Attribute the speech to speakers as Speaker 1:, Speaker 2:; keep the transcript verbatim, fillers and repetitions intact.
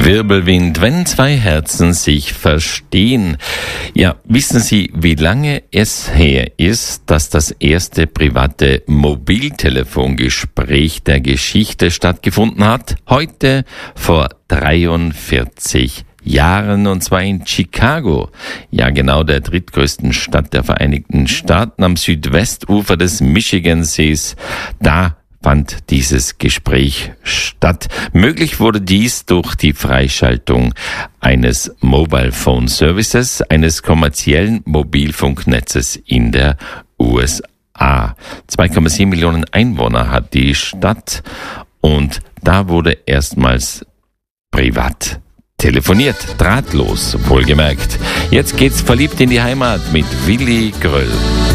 Speaker 1: Wirbelwind, wenn zwei Herzen sich verstehen. Ja, wissen Sie, wie lange es her ist, dass das erste private Mobiltelefongespräch der Geschichte stattgefunden hat? Heute vor dreiundvierzig Jahren, und zwar in Chicago. Ja, genau, der drittgrößten Stadt der Vereinigten Staaten am Südwestufer des Michigansees. Da fand dieses Gespräch statt. Möglich wurde dies durch die Freischaltung eines Mobile Phone Services, eines kommerziellen Mobilfunknetzes in der U S A. zwei Komma sieben Millionen Einwohner hat die Stadt, und da wurde erstmals privat telefoniert, drahtlos, wohlgemerkt. Jetzt geht's verliebt in die Heimat mit Willi Gröll.